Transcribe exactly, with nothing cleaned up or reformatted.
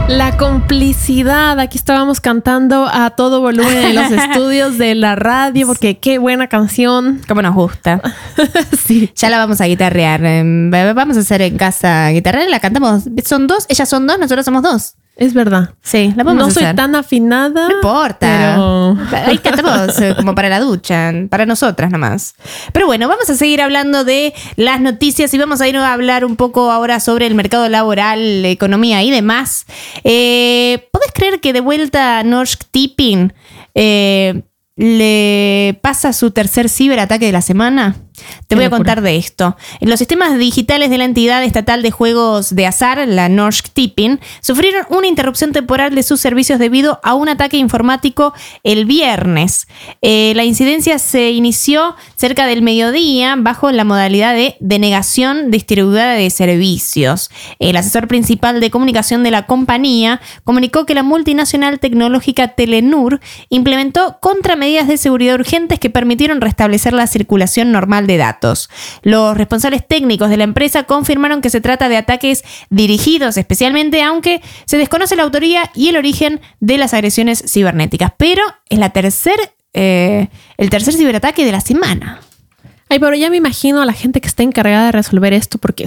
La complicidad. Aquí estábamos cantando a todo volumen en los estudios de la radio porque qué buena canción. Como nos gusta. Sí. Ya la vamos a guitarrear. Vamos a hacer en casa guitarrear. La cantamos. Son dos, ellas son dos, nosotros somos dos. Es verdad. Sí, la podemos No hacer. soy tan afinada. No importa. Pero... Ahí cantamos eh, como para la ducha, para nosotras nomás. Pero bueno, vamos a seguir hablando de las noticias y vamos a ir a hablar un poco ahora sobre el mercado laboral, economía y demás. Eh, ¿Podés creer que de vuelta Norsk Tipping eh, le pasa su tercer ciberataque de la semana? Te voy a contar de esto. En los sistemas digitales de la entidad estatal de juegos de azar, la Norsk Tipping, sufrieron una interrupción temporal de sus servicios debido a un ataque informático el viernes. Eh, la incidencia se inició cerca del mediodía bajo la modalidad de denegación distribuida de servicios. El asesor principal de comunicación de la compañía comunicó que la multinacional tecnológica Telenor implementó contramedidas de seguridad urgentes que permitieron restablecer la circulación normal de datos. Los responsables técnicos de la empresa confirmaron que se trata de ataques dirigidos especialmente, aunque se desconoce la autoría y el origen de las agresiones cibernéticas. Pero es la tercer, eh, el tercer ciberataque de la semana. Ay, pero ya me imagino a la gente que está encargada de resolver esto porque